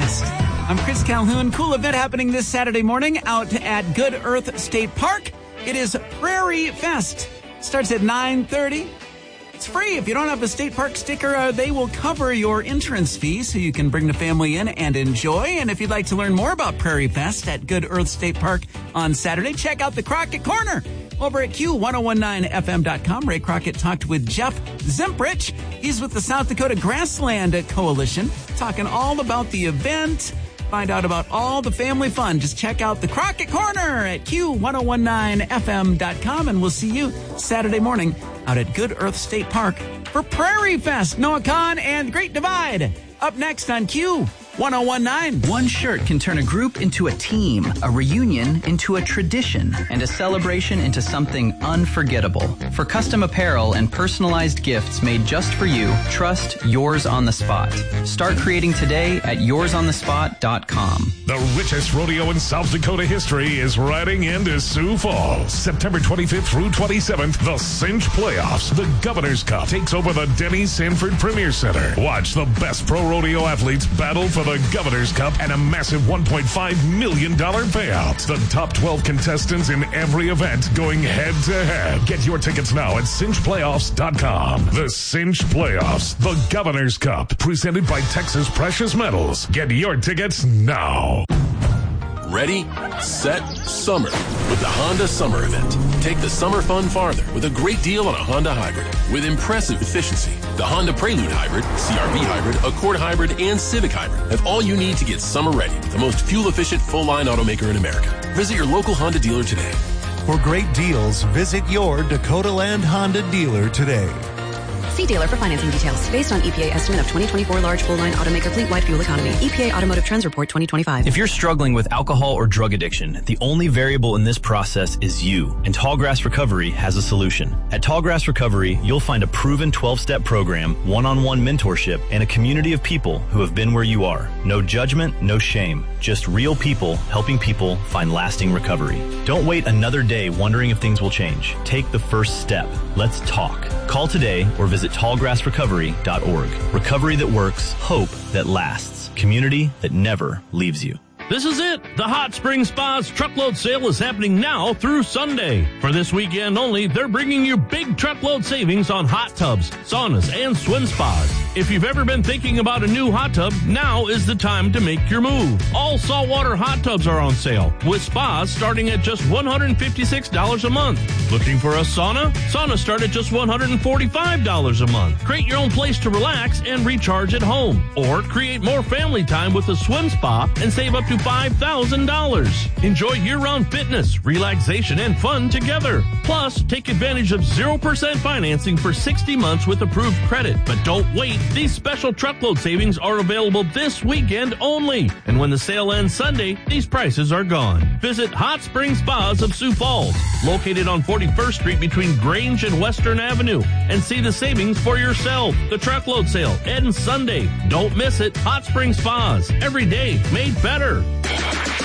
Fest. I'm Chris Calhoun. Cool event happening this Saturday morning out at Good Earth State Park. It is Prairie Fest. Starts at 9:30. It's free. If you don't have a state park sticker, they will cover your entrance fee so you can bring the family in and enjoy. And if you'd like to learn more about Prairie Fest at Good Earth State Park on Saturday, check out the Crockett Corner over at Q1019FM.com. Ray Crockett talked with Jeff Zemprich. He's with the South Dakota Grassland Coalition, talking all about the event. Find out about all the family fun. Just check out the Crockett Corner at Q1019FM.com, and we'll see you Saturday morning out at Good Earth State Park for Prairie Fest. Noah Kahn and Great Divide up next on Q1019. One shirt can turn a group into a team, a reunion into a tradition, and a celebration into something unforgettable. For custom apparel and personalized gifts made just for you, trust Yours on the Spot. Start creating today at yoursonthespot.com. The richest rodeo in South Dakota history is riding into Sioux Falls. September 25th through 27th, the Cinch Playoffs. The Governor's Cup takes over the Denny Sanford Premier Center. Watch the best pro rodeo athletes battle for the Governor's Cup and a massive $1.5 million payout. The top 12 contestants in every event going head-to-head. Get your tickets now at cinchplayoffs.com. The Cinch Playoffs, the Governor's Cup, presented by Texas Precious Metals. Get your tickets now. Ready, set, summer with the Honda Summer Event. Take the summer fun farther with a great deal on a Honda Hybrid with impressive efficiency. The Honda Prelude Hybrid, CR-V Hybrid, Accord Hybrid, and Civic Hybrid have all you need to get summer ready with the most fuel-efficient full-line automaker in America. Visit your local Honda dealer today. For great deals, visit your Dakota Land Honda dealer today. See dealer for financing details. Based on EPA estimate of 2024 large full-line automaker fleet-wide fuel economy. EPA Automotive Trends Report 2025. If you're struggling with alcohol or drug addiction, the only variable in this process is you, and Tallgrass Recovery has a solution. At Tallgrass Recovery, you'll find a proven 12-step program, one-on-one mentorship, and a community of people who have been where you are. No judgment, no shame. Just real people helping people find lasting recovery. Don't wait another day wondering if things will change. Take the first step. Let's talk. Call today or visit tallgrassrecovery.org. Recovery that works, hope that lasts, community that never leaves you. This is it. The Hot Spring Spa's truckload sale is happening now through Sunday. For this weekend only, they're bringing you big truckload savings on hot tubs, saunas, and swim spas. If you've ever been thinking about a new hot tub, now is the time to make your move. All saltwater hot tubs are on sale, with spas starting at just $156 a month. Looking for a sauna? Saunas start at just $145 a month. Create your own place to relax and recharge at home. Or create more family time with a swim spa and save up to $5,000. Enjoy year-round fitness, relaxation, and fun together. Plus, take advantage of 0% financing for 60 months with approved credit. But don't wait. These special truckload savings are available this weekend only. And when the sale ends Sunday, these prices are gone. Visit Hot Spring Spas of Sioux Falls, located on 41st Street between Grange and Western Avenue, and see the savings for yourself. The truckload sale ends Sunday. Don't miss it. Hot Spring Spas. Every day made better.